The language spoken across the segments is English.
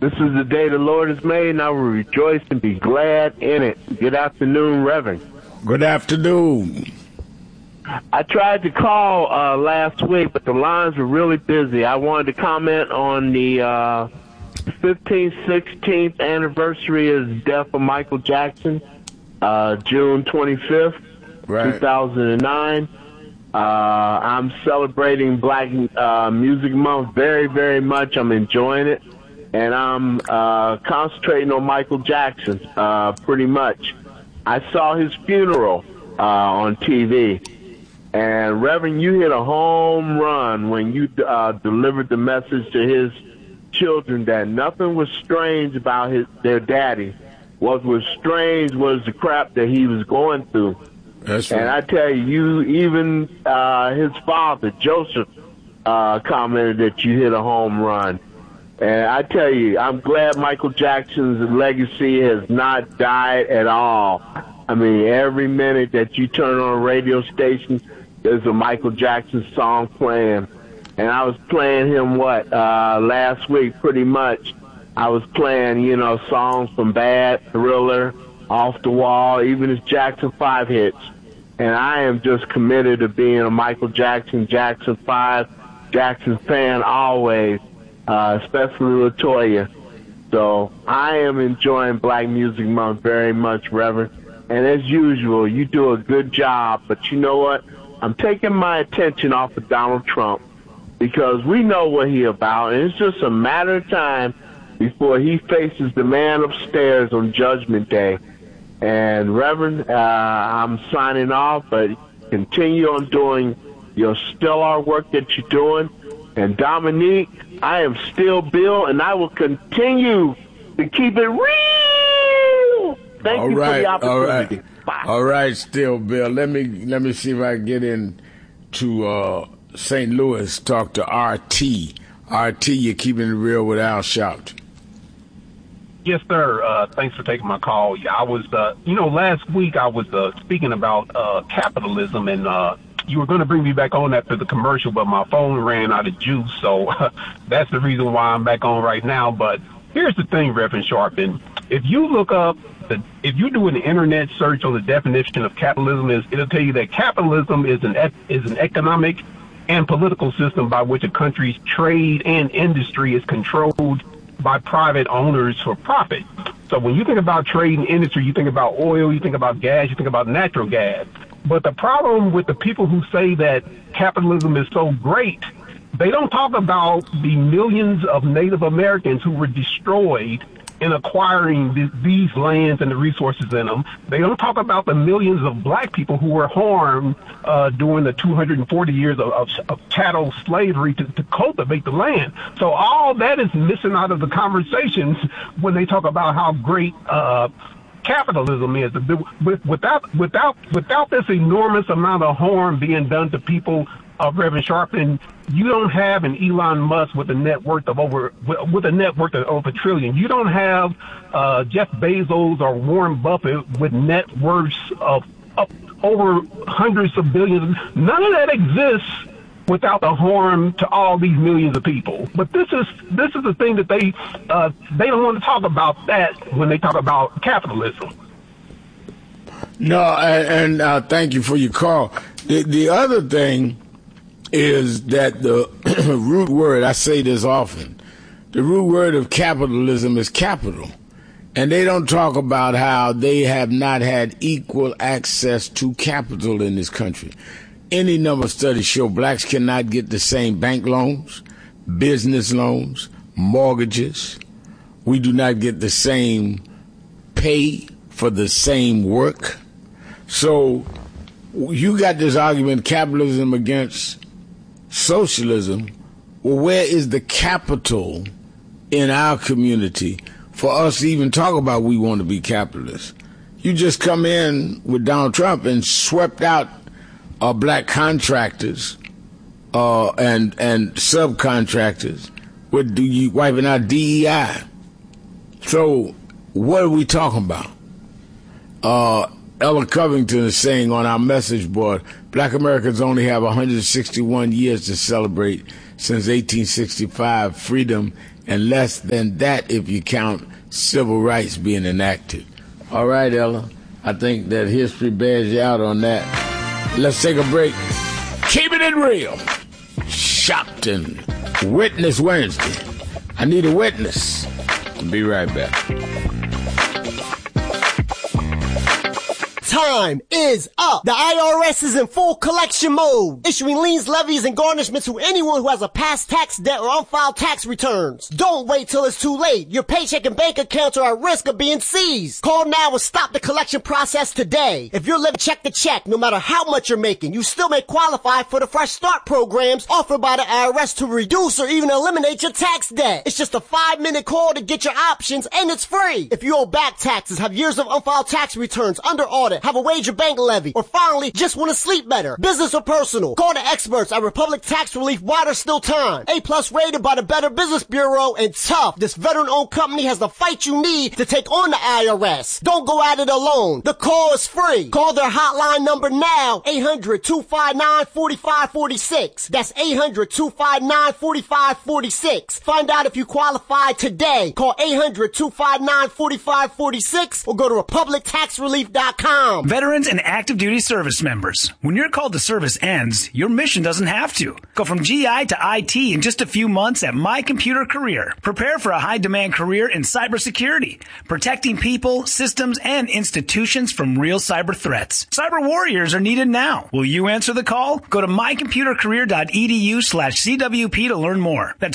This is the day the Lord has made, and I will rejoice and be glad in it. Good afternoon, Reverend. Good afternoon. I tried to call last week, but the lines were really busy. I wanted to comment on the 15th, 16th anniversary of the death of Michael Jackson, June 25th, 2009. I'm celebrating Black Music Month very, very much. I'm enjoying it. And I'm concentrating on Michael Jackson pretty much. I saw his funeral on TV. And, Reverend, you hit a home run when you delivered the message to his children that nothing was strange about their daddy. What was strange was the crap that he was going through. That's right. And I tell you, even his father, Joseph, commented that you hit a home run. And I tell you, I'm glad Michael Jackson's legacy has not died at all. I mean, every minute that you turn on a radio station, there's a Michael Jackson song playing. And I was playing him, last week pretty much. I was playing, songs from Bad, Thriller, Off the Wall, even his Jackson 5 hits. And I am just committed to being a Michael Jackson, Jackson 5, Jackson fan always, especially LaToya. So I am enjoying Black Music Month very much, Reverend. And as usual, you do a good job. But you know what? I'm taking my attention off of Donald Trump because we know what he's about, and it's just a matter of time before he faces the man upstairs on Judgment Day. And, Reverend, I'm signing off, but continue on doing your stellar work that you're doing. And, Dominique, I am still Bill, and I will continue to keep it real. Thank you for the opportunity. Bye. All right, still, Bill. Let me see if I can get in to St. Louis, talk to RT. RT, you're keeping it real with Al Sharpton. Yes, sir. Thanks for taking my call. Yeah, I was, last week I was speaking about capitalism, and you were going to bring me back on after the commercial, but my phone ran out of juice, so that's the reason why I'm back on right now. But here's the thing, Reverend Sharpton. If you look up, if you do an internet search on the definition of capitalism, it'll tell you that capitalism is an economic and political system by which a country's trade and industry is controlled by private owners for profit. So when you think about trade and industry, you think about oil, you think about gas, you think about natural gas. But the problem with the people who say that capitalism is so great, they don't talk about the millions of Native Americans who were destroyed in acquiring these lands and the resources in them. They don't talk about the millions of black people who were harmed during the 240 years of chattel slavery to cultivate the land. So all that is missing out of the conversations when they talk about how great capitalism is. Without this enormous amount of harm being done to people, Reverend Sharpton, you don't have an Elon Musk with a net worth of over $1 trillion. You don't have Jeff Bezos or Warren Buffett with net worths of over hundreds of billions. None of that exists without the harm to all these millions of people. But this is the thing that they don't want to talk about that when they talk about capitalism. No, and thank you for your call. The other thing is that the root word, I say this often, the root word of capitalism is capital. And they don't talk about how they have not had equal access to capital in this country. Any number of studies show blacks cannot get the same bank loans, business loans, mortgages. We do not get the same pay for the same work. So you got this argument, capitalism against socialism. Well, where is the capital in our community for us to even talk about we want to be capitalists? You just come in with Donald Trump and swept out black contractors and subcontractors with wiping out DEI. So what are we talking about? Ella Covington is saying on our message board, black Americans only have 161 years to celebrate since 1865. Freedom and less than that if you count civil rights being enacted. All right, Ella, I think that history bears you out on that. Let's take a break. Keep it real. Shopton Witness Wednesday. I need a witness. I'll be right back. Time is up. The IRS is in full collection mode, issuing liens, levies, and garnishments to anyone who has a past tax debt or unfiled tax returns. Don't wait till it's too late. Your paycheck and bank accounts are at risk of being seized. Call now and stop the collection process today. If you're living check to check, no matter how much you're making, you still may qualify for the Fresh Start programs offered by the IRS to reduce or even eliminate your tax debt. It's just a 5-minute call to get your options, and it's free. If you owe back taxes, have years of unfiled tax returns under audit, have a wage or bank levy, or finally just want to sleep better, business or personal, call the experts at Republic Tax Relief while there's still time. A+ rated by the Better Business Bureau, and tough. This veteran-owned company has the fight you need to take on the IRS. Don't go at it alone. The call is free. Call their hotline number now, 800-259-4546. That's 800-259-4546. Find out if you qualify today. Call 800-259-4546 or go to republictaxrelief.com. Veterans and active duty service members, when your call to service ends, your mission doesn't have to. Go from GI to IT in just a few months at My Computer Career. Prepare for a high-demand career in cybersecurity, protecting people, systems, and institutions from real cyber threats. Cyber warriors are needed now. Will you answer the call? Go to mycomputercareer.edu/CWP to learn more. That's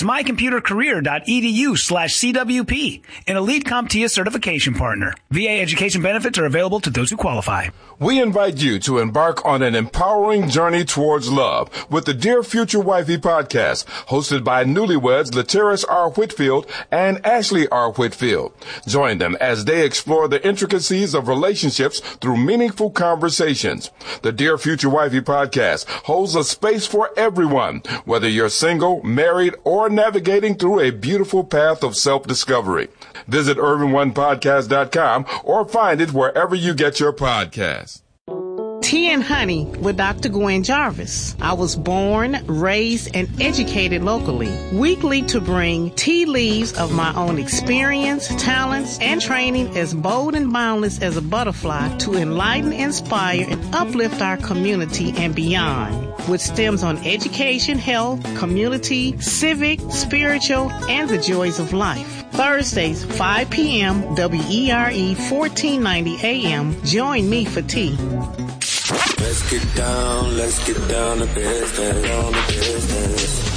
mycomputercareer.edu/CWP, an elite CompTIA certification partner. VA education benefits are available to those who qualify. We invite you to embark on an empowering journey towards love with the Dear Future Wifey podcast, hosted by newlyweds Lateris R. Whitfield and Ashley R. Whitfield. Join them as they explore the intricacies of relationships through meaningful conversations. The Dear Future Wifey podcast holds a space for everyone, whether you're single, married, or navigating through a beautiful path of self-discovery. Visit UrbanOnePodcast.com or find it wherever you get your podcast. Tea and Honey with Dr. Gwen Jarvis. I was born, raised, and educated locally. Weekly to bring tea leaves of my own experience, talents, and training as bold and boundless as a butterfly to enlighten, inspire, and uplift our community and beyond. With stems on education, health, community, civic, spiritual, and the joys of life. Thursdays, 5 p.m., WERE 1490 AM. Join me for tea. Let's get down to business.